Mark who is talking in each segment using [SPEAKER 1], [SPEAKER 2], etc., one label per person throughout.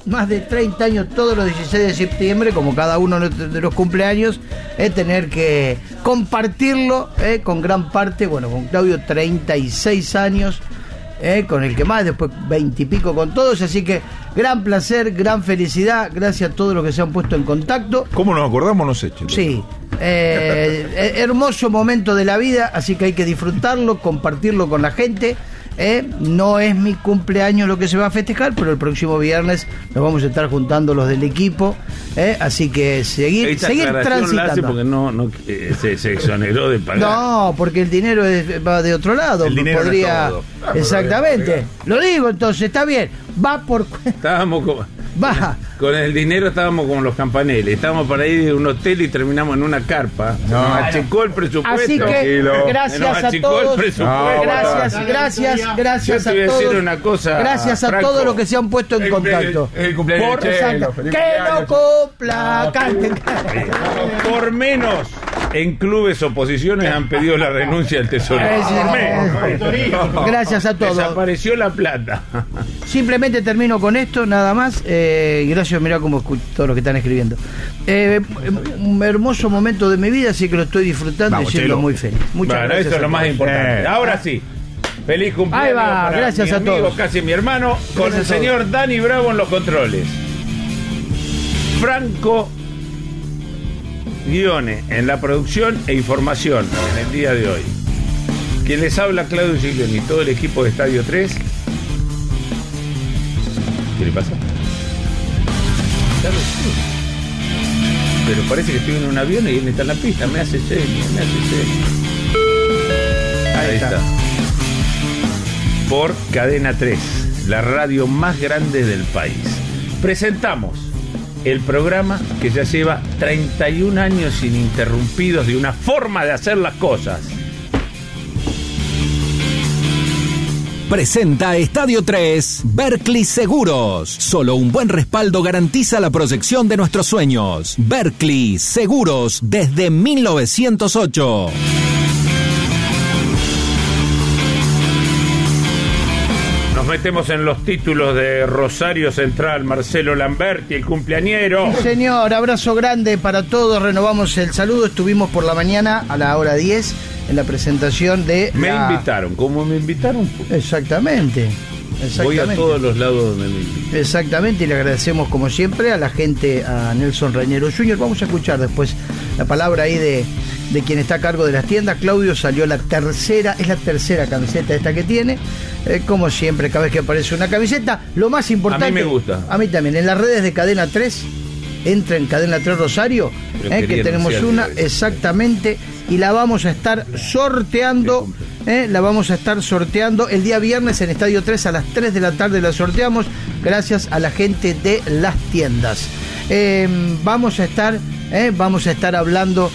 [SPEAKER 1] más de 30 años todos los 16 de septiembre, como cada uno de los cumpleaños, es tener que compartirlo con gran parte, bueno, con Claudio 36 años, con el que más, después 20 y pico con todos, así que gran placer, gran felicidad, gracias a todos los que se han puesto en contacto.
[SPEAKER 2] ¿Cómo nos acordamos los hechos?
[SPEAKER 1] Sí, hermoso momento de la vida, así que hay que disfrutarlo, compartirlo con la gente. No es mi cumpleaños lo que se va a festejar, pero el próximo viernes nos vamos a estar juntando los del equipo, así que seguir transitando.
[SPEAKER 3] Porque se exoneró de pagar.
[SPEAKER 1] No, porque el dinero va de otro lado.
[SPEAKER 2] El dinero
[SPEAKER 1] podría.
[SPEAKER 2] no es todo.
[SPEAKER 1] Exactamente. Lo digo, entonces está bien. Va por.
[SPEAKER 3] Estábamos con el dinero, estábamos como los campaneles. Estábamos para ir a un hotel y terminamos en una carpa.
[SPEAKER 2] No.
[SPEAKER 3] Nos achicó el presupuesto.
[SPEAKER 1] Así que gracias a todos. Gracias
[SPEAKER 3] Yo
[SPEAKER 1] a
[SPEAKER 3] te voy a
[SPEAKER 1] todos.
[SPEAKER 3] decir una cosa,
[SPEAKER 1] Gracias a
[SPEAKER 3] Franco.
[SPEAKER 1] todos los que se han puesto en contacto.
[SPEAKER 2] El cumpleaños de Chelo,
[SPEAKER 1] Exacto.
[SPEAKER 2] feliz
[SPEAKER 1] Que
[SPEAKER 2] cumpleaños.
[SPEAKER 1] no cumpla, canten.
[SPEAKER 3] Por menos en clubes oposiciones han pedido la renuncia del tesorero.
[SPEAKER 1] Gracias a todos.
[SPEAKER 3] Desapareció la plata.
[SPEAKER 1] Simplemente termino con esto, nada más. Gracias, mirá cómo escucho todos los que están escribiendo. Un hermoso momento de mi vida, así que lo estoy disfrutando.
[SPEAKER 2] Vamos,
[SPEAKER 1] y siendo
[SPEAKER 2] Chelo.
[SPEAKER 1] muy feliz. Muchas
[SPEAKER 3] Bueno,
[SPEAKER 1] gracias.
[SPEAKER 3] eso es lo más importante. Ahora sí. Feliz cumpleaños.
[SPEAKER 1] Ahí va,
[SPEAKER 3] para
[SPEAKER 1] gracias
[SPEAKER 3] mi
[SPEAKER 1] a
[SPEAKER 3] amigo,
[SPEAKER 1] todos.
[SPEAKER 3] casi mi hermano, con
[SPEAKER 1] Gracias
[SPEAKER 3] el
[SPEAKER 1] a
[SPEAKER 3] señor Dani Bravo en los controles. Franco Guione en la producción e información en el día de hoy. Quien les habla, Claudio Giglioni, y todo el equipo de Estadio 3. ¿Qué le pasa? Pero parece que estoy en un avión y él está en la pista. Me hace señas. Ahí está. Por Cadena 3, la radio más grande del país. Presentamos el programa que ya lleva 31 años ininterrumpidos de una forma de hacer las cosas.
[SPEAKER 4] Presenta Estadio 3, Berkeley Seguros. Solo un buen respaldo garantiza la proyección de nuestros sueños. Berkeley Seguros desde 1908.
[SPEAKER 3] Nos metemos en los títulos de Rosario Central, Marcelo Lamberti, el cumpleañero.
[SPEAKER 1] Sí, señor, abrazo grande para todos. Renovamos el saludo. Estuvimos por la mañana a la hora 10 en la presentación de.
[SPEAKER 3] Me invitaron, como me invitaron.
[SPEAKER 1] Exactamente.
[SPEAKER 3] Voy a todos los lados donde me invitan.
[SPEAKER 1] Exactamente, y le agradecemos como siempre a la gente, a Nelson Reñero Jr. Vamos a escuchar después la palabra ahí de quien está a cargo de las tiendas. Claudio salió es la tercera camiseta esta que tiene. Como siempre, cada vez que aparece una camiseta, lo más importante.
[SPEAKER 3] A mí me gusta.
[SPEAKER 1] A mí también. En las redes de Cadena 3, entra en Cadena 3 Rosario, que tenemos una, exactamente, y la vamos a estar sorteando. La vamos a estar sorteando el día viernes en Estadio 3 a las 3 de la tarde. La sorteamos gracias a la gente de las tiendas. Vamos a estar hablando.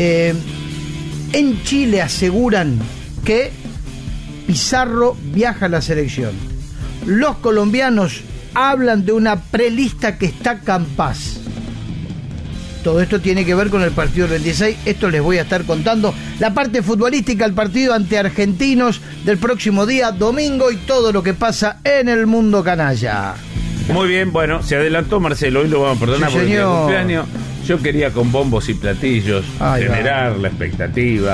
[SPEAKER 1] En Chile aseguran que Pizarro viaja a la selección. Los colombianos hablan de una prelista que está capaz. Todo esto tiene que ver con el partido del 26. Esto les voy a estar contando. La parte futbolística, el partido ante Argentinos del próximo día, domingo, y todo lo que pasa en el mundo canalla.
[SPEAKER 3] Muy bien, bueno, se adelantó Marcelo. Hoy lo vamos a perdonar
[SPEAKER 1] Sí,
[SPEAKER 3] porque es mi
[SPEAKER 1] señor.
[SPEAKER 3] cumpleaños. Yo quería con bombos y platillos generar la expectativa.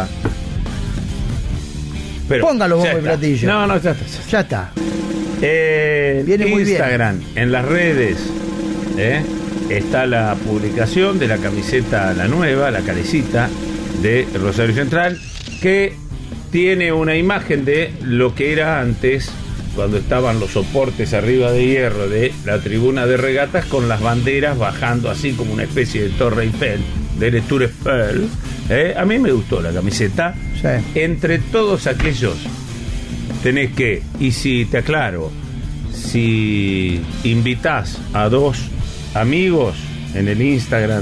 [SPEAKER 3] Pero
[SPEAKER 1] Póngalo
[SPEAKER 3] ya
[SPEAKER 1] bombo y
[SPEAKER 3] está.
[SPEAKER 1] platillo.
[SPEAKER 3] No, ya está.
[SPEAKER 1] Ya está.
[SPEAKER 3] Viene
[SPEAKER 1] muy bien.
[SPEAKER 3] Instagram, en las redes, está la publicación de la camiseta, la nueva, la carecita de Rosario Central, que tiene una imagen de lo que era antes, cuando estaban los soportes arriba de hierro de la tribuna de regatas, con las banderas bajando así como una especie de Torre Eiffel, de Tour Eiffel. A mí me gustó la camiseta.
[SPEAKER 1] Sí.
[SPEAKER 3] Entre todos aquellos tenés que, y si te aclaro, si invitás a 2 amigos en el Instagram